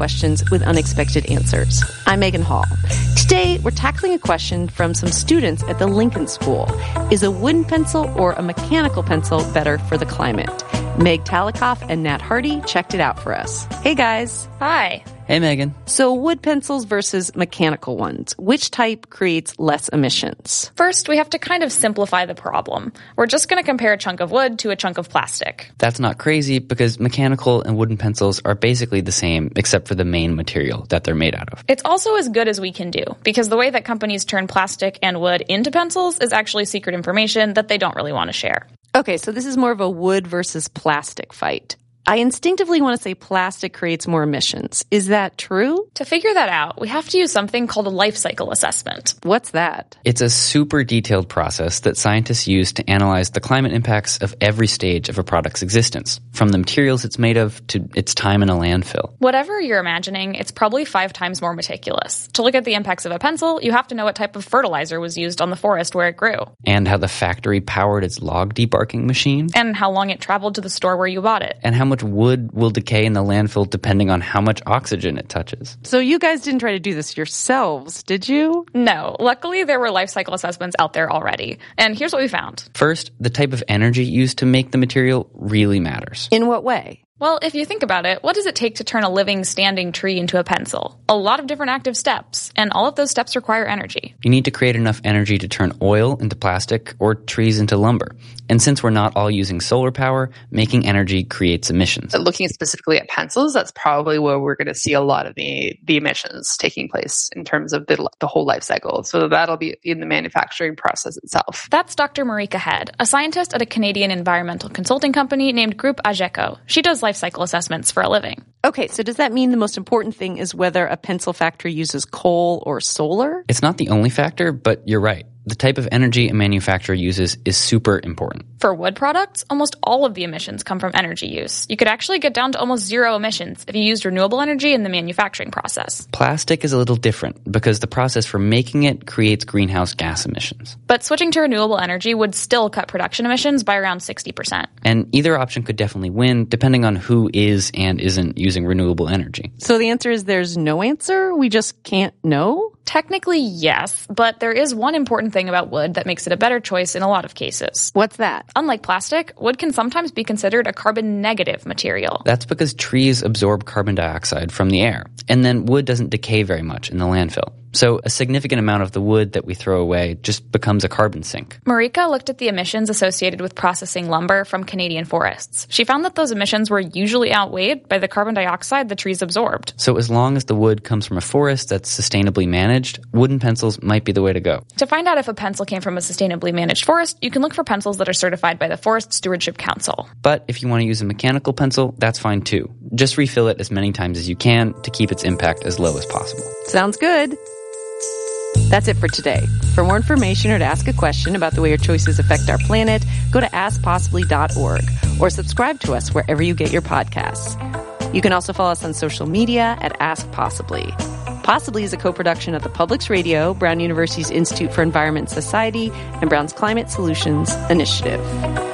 questions with unexpected answers. I'm Megan Hall. Today, we're tackling a question from some students at the Lincoln School. Is a wooden pencil or a mechanical pencil better for the climate? Meg Talikoff and Nat Hardy checked it out for us. Hey, guys. Hi. Hey, Megan. So wood pencils versus mechanical ones. Which type creates less emissions? First, we have to kind of simplify the problem. We're just going to compare a chunk of wood to a chunk of plastic. That's not crazy because mechanical and wooden pencils are basically the same except for the main material that they're made out of. It's also as good as we can do because the way that companies turn plastic and wood into pencils is actually secret information that they don't really want to share. Okay, so this is more of a wood versus plastic fight. I instinctively want to say plastic creates more emissions. Is that true? To figure that out, we have to use something called a life cycle assessment. What's that? It's a super detailed process that scientists use to analyze the climate impacts of every stage of a product's existence, from the materials it's made of to its time in a landfill. Whatever you're imagining, it's probably 5 times more meticulous. To look at the impacts of a pencil, you have to know what type of fertilizer was used on the forest where it grew. And how the factory powered its log debarking machine. And how long it traveled to the store where you bought it. And how much wood will decay in the landfill depending on how much oxygen it touches. So you guys didn't try to do this yourselves, did you? No. Luckily, there were life cycle assessments out there already. And here's what we found. First, the type of energy used to make the material really matters. In what way? Well, if you think about it, what does it take to turn a living, standing tree into a pencil? A lot of different active steps, and all of those steps require energy. You need to create enough energy to turn oil into plastic or trees into lumber. And since we're not all using solar power, making energy creates emissions. Looking specifically at pencils, that's probably where we're going to see a lot of the emissions taking place in terms of the whole life cycle. So that'll be in the manufacturing process itself. That's Dr. Marika Head, a scientist at a Canadian environmental consulting company named Group AGECO. She does life cycle assessments for a living. Okay, so does that mean the most important thing is whether a pencil factory uses coal or solar? It's not the only factor, but you're right. The type of energy a manufacturer uses is super important. For wood products, almost all of the emissions come from energy use. You could actually get down to almost zero emissions if you used renewable energy in the manufacturing process. Plastic is a little different because the process for making it creates greenhouse gas emissions. But switching to renewable energy would still cut production emissions by around 60%. And either option could definitely win depending on who is and isn't using renewable energy. So the answer is there's no answer? We just can't know? Technically, yes, but there is one important thing about wood that makes it a better choice in a lot of cases. What's that? Unlike plastic, wood can sometimes be considered a carbon-negative material. That's because trees absorb carbon dioxide from the air, and then wood doesn't decay very much in the landfill. So a significant amount of the wood that we throw away just becomes a carbon sink. Marika looked at the emissions associated with processing lumber from Canadian forests. She found that those emissions were usually outweighed by the carbon dioxide the trees absorbed. So as long as the wood comes from a forest that's sustainably managed, wooden pencils might be the way to go. To find out if a pencil came from a sustainably managed forest, you can look for pencils that are certified by the Forest Stewardship Council. But if you want to use a mechanical pencil, that's fine too. Just refill it as many times as you can to keep its impact as low as possible. Sounds good. That's it for today. For more information or to ask a question about the way your choices affect our planet, go to askpossibly.org or subscribe to us wherever you get your podcasts. You can also follow us on social media at Ask Possibly. Possibly is a co-production of the Publix Radio, Brown University's Institute for Environment and Society, and Brown's Climate Solutions Initiative.